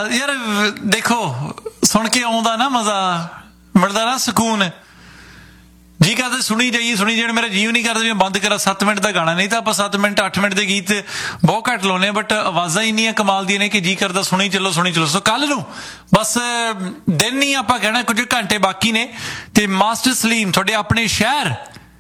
यार देखो सुन के आउंदा ना मजा, मिलदा ना सकून। जी करदा सुनी जाइए मेरा जीव नहीं करदा भी बंद करा 7 मिनट का गाना, नहीं तो आप 7 मिनट 8 मिनट के गीत बहुत घट लाने, बट आवाज़ा इन्नियां कमाल दी ने कि जी करदा सुनी चलो। सो कल नूं बस दिन नहीं आप कहना, कुछ घंटे बाकी ने ते मास्टर सलीम थोड़े अपने शहर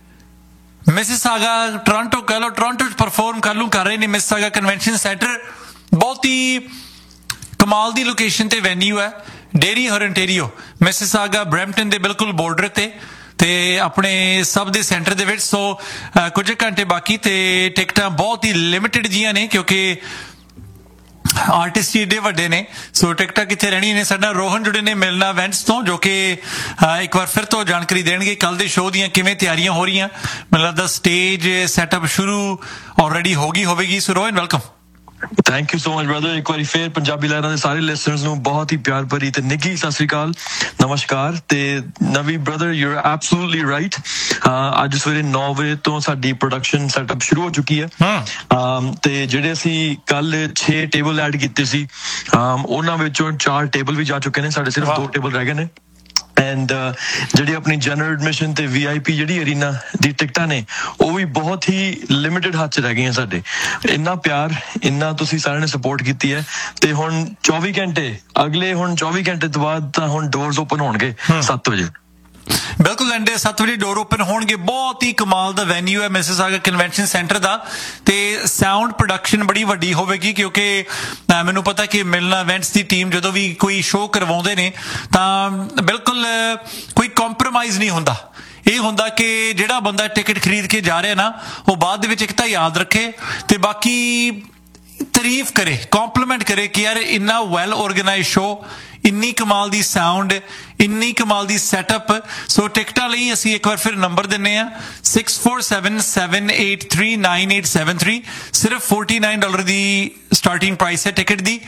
मिसिसागा टोरंटो कह लो, टोरंटो परफॉर्म कर रहे ने। मिसिसागा कन्वेंशन सेंटर बहुत ही कमाल दी लोकेशन ते वेन्यू है, डेरी हॉरेंटेरियो मिसिसागा ब्रैम्पटन दे बिल्कुल बॉर्डर ते अपने सब दे सेंटर दे विच। सो कुछ घंटे बाकी ते टिकटां बहुत ही लिमिटेड जियां ने क्योंकि आर्टिस्ट ही एडे वड्डे ने। सो टिकटां कित्थे रहणियां ने। साडे नाल रोहन जुड़े ने मिलना इवेंट्स तो, जो कि एक बार फिर तो जानकारी देणगे कल दे शो दियां किवें तैयारियां हो रहीआं। मैनूं लगदा स्टेज सैटअप शुरू ऑलरेडी होगी। सो Rohan welcome. Thank you so much brother. एक बार फिर पंजाबी लहरां दे सारे लिसनर्स नूं बहुत ही प्यार भरी ते निੱਘੀ सत श्री अकाल, नमस्कार। ते नवी brother you are absolutely right. ਅੱਜ ਸਵੇਰੇ 9 ਵਜੇ ਤੋਂ ਸਾਡੀ ਪ੍ਰੋਡਕਸ਼ਨ ਸੈਟਅਪ ਸ਼ੁਰੂ ਹੋ ਚੁੱਕੀ ਹੈ ਤੇ ਜਿਹੜੇ ਅਸੀਂ ਕੱਲ 6 ਟੇਬਲ ਐਡ ਕੀਤੇ ਸੀ ਉਹਨਾਂ ਵਿੱਚੋਂ 4 ਟੇਬਲ ਵੀ ਜਾ ਚੁੱਕੇ ਨੇ, ਸਾਡੇ ਸਿਰਫ 2 ਟੇਬਲ ਰਹਿ ਗਏ ਨੇ। ਐਂਡ ਜਿਹੜੀ ਆਪਣੀ ਜਨਰਲ ਐਡਮਿਸ਼ਨ ਤੇ VIP ਜਿਹੜੀ ਅਰੀਨਾ ਦੀ ਟਿਕਟਾਂ ਨੇ ਉਹ ਵੀ ਬਹੁਤ ਹੀ ਲਿਮਿਟਡ ਹੱਥ 'ਚ ਰਹਿ ਗਈਆਂ ਸਾਡੇ। ਇੰਨਾ ਪਿਆਰ, ਇੰਨਾ ਤੁਸੀਂ ਸਾਰਿਆਂ ਨੇ ਸਪੋਰਟ ਕੀਤੀ ਹੈ ਤੇ ਹੁਣ 24 ਘੰਟੇ ਅਗਲੇ 24 ਘੰਟੇ ਤੋਂ ਬਾਅਦ ਤਾਂ ਹੁਣ ਡੋਰਸ ਓਪਨ ਹੋਣਗੇ 7 ਵਜੇ। बिल्कुल एंड 7 वजे डोर ओपन होणगे। बहुत ही कमाल दा वेन्यू है मिसिसागा कन्वेंशन सेंटर दा ते साउंड प्रोडक्शन बड़ी वड्डी होवेगी क्योंकि मैनूं पता कि मिलना इवेंट्स दी टीम जदों भी कोई शो करवाउंदे ने तां बिल्कुल कोई कॉम्प्रोमाइज़ नहीं हुंदा। ਇਹ ਹੁੰਦਾ कि ਜਿਹੜਾ ਬੰਦਾ ਟਿਕਟ ਖਰੀਦ ਕੇ ਜਾ ਰਿਹਾ ਨਾ ਉਹ ਬਾਅਦ ਦੇ ਵਿੱਚ ਇੱਕ ਤਾਂ ਯਾਦ ਰੱਖੇ ਤੇ ਬਾਕੀ ਤਾਰੀਫ करे, कॉम्प्लीमेंट करे कि यार इन्ना वैल ऑर्गेनाइज शो, इन्नी कमाल दी साउंड, इन्नी कमाल दी सैटअप। सो टिकटां लई असीं एक बार फिर नंबर दिन्ने आ 6477839873। सिर्फ $49 दी स्टार्टिंग प्राइस है टिकट दी,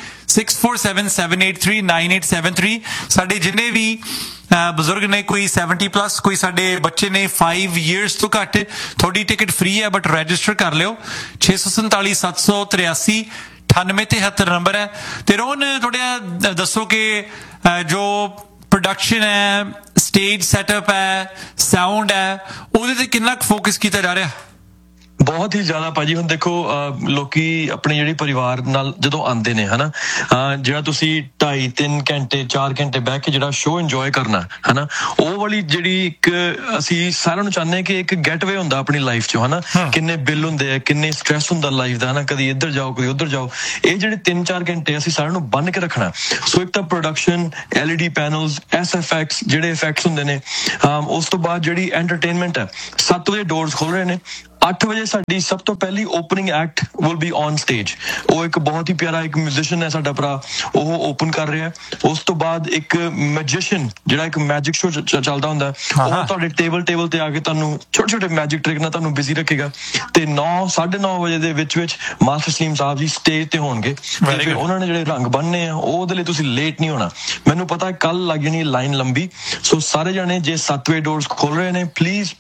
6477839873। साडे जिन्ने भी बजुर्ग ने, कोई 70+, कोई साडे बच्चे ने 5 years तो घट, थोड़ी टिकट फ्री है बट रजिस्टर कर लियो। 647 783 9873 नंबर है। ते रोहन थोड़ा दसो कि जो प्रोडक्शन है, स्टेज सैटअप है, साउंड है, ਉਹਦੇ ਤੇ ਕਿੰਨਾ ਫੋਕਸ ਕੀਤਾ ਜਾ ਰਿਹਾ? ਬਹੁਤ ਹੀ ਜ਼ਿਆਦਾ ਭਾਜੀ। ਹੁਣ ਦੇਖੋ ਲੋਕੀ ਆਪਣੇ ਜਿਹੜੇ ਪਰਿਵਾਰ ਨਾਲ ਜਦੋਂ ਆਉਂਦੇ ਨੇ ਹਨਾ, ਜਿਹੜਾ ਤੁਸੀਂ 2.5-3 ਘੰਟੇ 4 ਘੰਟੇ ਬਹਿ ਕੇ ਜਿਹੜਾ ਸ਼ੋਅ ਇੰਜੋਏ ਕਰਨਾ ਹਨਾ, ਉਹ ਵਾਲੀ ਜਿਹੜੀ ਇੱਕ ਅਸੀਂ ਸਾਰਿਆਂ ਨੂੰ ਚਾਹੁੰਦੇ ਹਾਂ ਕਿ ਇੱਕ ਗੈਟਵੇ ਹੁੰਦਾ ਆਪਣੀ ਲਾਈਫ 'ਚੋਂ ਹਨਾ। ਕਿੰਨੇ ਬਿੱਲ ਹੁੰਦੇ ਆ, ਕਿੰਨੇ ਸਟ੍ਰੈਸ ਹੁੰਦਾ ਲਾਈਫ ਦਾ ਹਨਾ, ਕਦੀ ਇੱਧਰ ਜਾਓ ਕਦੀ ਉੱਧਰ ਜਾਓ। ਇਹ ਜਿਹੜੇ 3-4 ਘੰਟੇ ਅਸੀਂ ਸਾਰਿਆਂ ਨੂੰ ਬੰਨ੍ਹ ਕੇ ਰੱਖਣਾ। ਸੋ ਇੱਕ ਤਾਂ ਪ੍ਰੋਡਕਸ਼ਨ, LED ਪੈਨਲਸ, SFX ਜਿਹੜੇ ਇਫੈਕਟਸ ਹੁੰਦੇ ਨੇ, ਉਸ ਤੋਂ ਬਾਅਦ ਜਿਹੜੀ ਐਂਟਰਟੇਨਮੈਂਟ ਹੈ। 7 ਵਜੇ ਡੋਰਸ ਖੋਲ ਰਹੇ ਨੇ, 8 ਵਜੇ ਸਾਡੀ ਸਭ ਤੋਂ ਪਹਿਲੀ opening act will be on stage. ਉਹ ਇੱਕ ਬਹੁਤ ਹੀ ਪਿਆਰਾ ਇੱਕ ਮਿਊਜ਼ੀਸ਼ੀਅਨ ਹੈ ਸਾਡਾ ਭਰਾ, ਉਹ ਓਪਨ ਕਰ ਰਿਹਾ। ਉਸ ਤੋਂ ਬਾਅਦ ਇੱਕ ਮੈਜੀਸ਼ੀਅਨ ਜਿਹੜਾ ਇੱਕ ਮੈਜਿਕ ਸ਼ੋ ਚੱਲਦਾ ਹੁੰਦਾ, ਉਹ ਤੁਹਾਡੇ ਟੇਬਲ ਤੇ ਆ ਕੇ ਤੁਹਾਨੂੰ ਛੋਟੇ ਮੈਜਿਕ ਟ੍ਰਿਕ ਨਾਲ ਤੁਹਾਨੂੰ ਬਿਜ਼ੀ ਰੱਖੇਗਾ। ਤੇ 9-9:30 ਵਜੇ ਦੇ ਵਿੱਚ ਮਾਸਟਰ ਸਲੀਮ ਸਾਹਿਬ ਜੀ ਸਟੇਜ ਤੇ ਹੋਣਗੇ। ਉਹਨਾਂ ਨੇ ਜਿਹੜੇ ਰੰਗ ਬੰਨ੍ਹਨੇ ਆ ਉਹਦੇ ਲਈ ਤੁਸੀਂ ਲੇਟ ਨਹੀਂ ਹੋਣਾ। ਮੈਨੂੰ ਪਤਾ ਕੱਲ ਲੱਗ ਜਾਣੀ ਲਾਈਨ ਲੰਬੀ। ਸੋ ਸਾਰੇ ਜਾਣੇ ਜੇ 7 ਵਜੇ ਡੋਰਸ ਖੋਲ ਰਹੇ ਨੇ, ਪਲੀਜ਼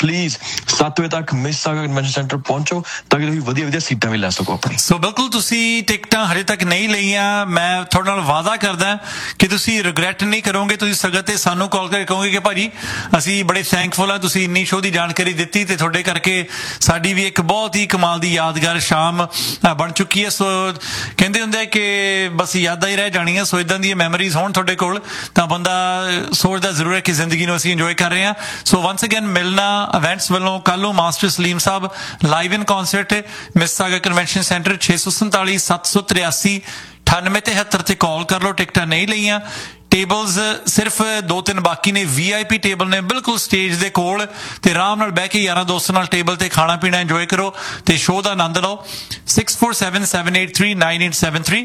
7 ਵਜੇ ਤੱਕ ਮਿਸ ਕਨਵੈਂਸ਼ਨ ਸੈਂਟਰ ਪਹੁੰਚੋ ਤਾਂ ਕਿ ਤੁਸੀਂ ਵਧੀਆ ਸੀਟਾਂ ਵੀ ਲੈ ਸਕੋ ਆਪਣੀ। ਸੋ ਬਿਲਕੁਲ ਤੁਸੀਂ ਟਿਕਟਾਂ ਹਜੇ ਤੱਕ ਨਹੀਂ ਲਈਆਂ, ਮੈਂ ਤੁਹਾਡੇ ਨਾਲ ਵਾਅਦਾ ਕਰਦਾ ਕਿ ਤੁਸੀਂ ਰਿਗਰੈਟ ਨਹੀਂ ਕਰੋਗੇ। ਤੁਸੀਂ ਸਗਤ ਤੇ ਸਾਨੂੰ ਕਾਲ ਕਰਕੇ ਕਹੋਗੇ ਕਿ ਭਾਜੀ ਅਸੀਂ ਬੜੇ ਥੈਂਕਫੁਲ ਆ, ਤੁਸੀਂ ਇੰਨੀ ਸ਼ੋਅ ਦੀ ਜਾਣਕਾਰੀ ਦਿੱਤੀ ਤੇ ਤੁਹਾਡੇ ਕਰਕੇ ਸਾਡੀ ਵੀ ਇੱਕ ਬਹੁਤ ਹੀ ਕਮਾਲ ਦੀ ਯਾਦਗਾਰ ਸ਼ਾਮ ਬਣ ਚੁੱਕੀ ਹੈ। ਸੋ ਕਹਿੰਦੇ ਹੁੰਦੇ ਕਿ ਬਸ ਯਾਦਾਂ ਹੀ ਰਹਿ ਜਾਣੀਆਂ। ਸੋ ਇਦਾਂ ਦੀਆਂ ਮੈਮਰੀਜ਼ ਹੋਣ ਤੁਹਾਡੇ ਕੋਲ ਤਾਂ ਬੰਦਾ ਸੋਚਦਾ ਜ਼ਰੂਰ ਹੈ ਕਿ ਜ਼ਿੰਦਗੀ ਨੂੰ ਅਸੀਂ ਇੰਜੋਏ ਕਰ ਰਹੇ ਹਾਂ। ਸੋ ਵੰਸ ਅਗੇਨ ਮਿਲਣਾ ਇਵੈਂਟਸ ਵੱਲੋਂ ਕੱਲ ਨੂੰ ਮਾਸਟਰ ਸਲੀਮ ਸਾਹਿਬ ਲਾਈਵ ਇਨ ਕਨਸਰਟ ਮਿਸਿਸਾਗਾ ਕਨਵੈਂਸ਼ਨ ਸੈਂਟਰ 647 783 9873 ਤੇ ਕਾਲ ਕਰ ਲਓ। ਟਿਕਟਾਂ ਨਹੀਂ ਲਈਆਂ, ਟੇਬਲਸ ਸਿਰਫ 2-3 ਬਾਕੀ ਨੇ। VIP ਟੇਬਲ ਨੇ ਬਿਲਕੁਲ ਸਟੇਜ ਦੇ ਕੋਲ ਤੇ ਆਰਾਮ ਨਾਲ ਬਹਿ ਕੇ ਯਾਰਾਂ ਦੋਸਤਾਂ ਨਾਲ ਟੇਬਲ ਤੇ ਖਾਣਾ ਪੀਣਾ ਇੰਜੋਏ ਕਰੋ ਤੇ ਸ਼ੋਅ ਦਾ ਆਨੰਦ ਲਓ। 6477839873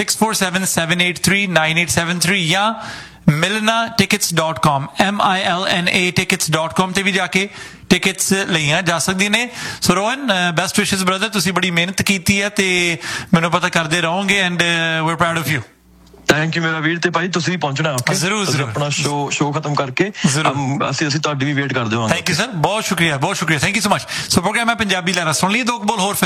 6477839873 ਜਾਂ milnatickets.com milnatickets.com ਤੇ ਵੀ ਜਾ ਕੇ ਟਿਕਟਸ ਲਈਆਂ ਜਾ ਸਕਦੀਆਂ ਨੇ। ਸੋ ਰੋਹਨ, ਬੈਸਟ ਵਿਸ਼ੇਸ ਬ੍ਰਦਰ, ਤੁਸੀਂ ਬੜੀ ਮਿਹਨਤ ਕੀਤੀ ਹੈ ਤੇ ਮੈਨੂੰ ਪਤਾ ਕਰਦੇ ਰਹੋਗੇ and we R proud of you. Thank you ਮੇਰਾ ਵੀਰ। ਤੇ ਭਾਈ ਤੁਸੀਂ ਵੀ ਪਹੁੰਚਣਾ ਜ਼ਰੂਰ ਆਪਣਾ ਸ਼ੋਅ ਖਤਮ ਕਰਕੇ ਅਸੀਂ ਤੁਹਾਡੀ ਵੀ ਵੇਟ ਕਰਦੇ ਹਾਂ। ਥੈਂਕ ਯੂ ਸਰ, ਬਹੁਤ ਸ਼ੁਕਰੀਆ thank you so much. So programme ਹੈ ਪੰਜਾਬੀ ਲਹਿਰਾ, ਸੁਣ ਲਈ ਦੋ ਬੋਲ ਹੋਰ।